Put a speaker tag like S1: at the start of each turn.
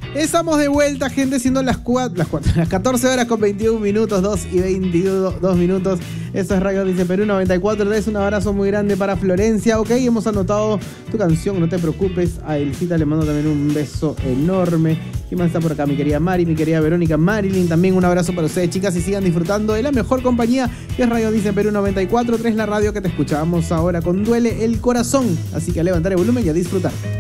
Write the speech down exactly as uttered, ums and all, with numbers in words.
S1: Estamos de vuelta, gente, siendo las, cuatro, las, cuatro, las catorce horas con veintiún minutos, dos y veintidós minutos. Esto es Radio Dice Perú noventa y cuatro punto tres. Un abrazo muy grande para Florencia. Ok, hemos anotado tu canción, no te preocupes. A Elcita le mando también un beso enorme. ¿Quién más está por acá? Mi querida Mari, mi querida Verónica, Marilyn. También un abrazo para ustedes, chicas, y sigan disfrutando de la mejor compañía, que es Radio Dice Perú noventa y cuatro punto tres, la radio que te escuchábamos ahora con Duele el Corazón. Así que a levantar el volumen y a disfrutar.